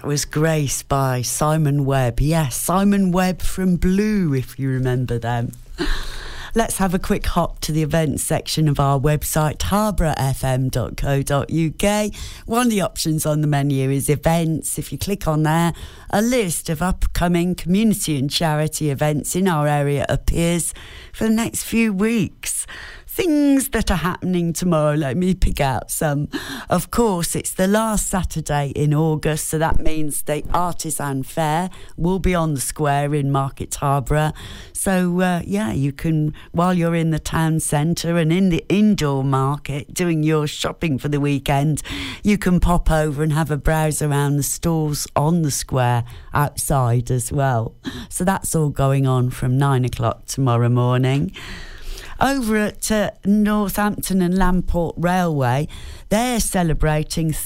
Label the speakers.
Speaker 1: was Grace by Simon Webb. Yes, Simon Webb from Blue, if you remember them. Let's have a quick hop to the events section of our website, harbourfm.co.uk. One of the options on the menu is events. If you click on there, a list of upcoming community and charity events in our area appears for the next few weeks. Things that are happening tomorrow, let me pick out some. Of course, it's the last Saturday in August, so that means the Artisan Fair will be on the square in Market Harborough. So, you can, while you're in the town centre and in the indoor market doing your shopping for the weekend, you can pop over and have a browse around the stalls on the square outside as well. So that's all going on from 9 o'clock tomorrow morning. Over at Northampton and Lamport Railway, they're celebrating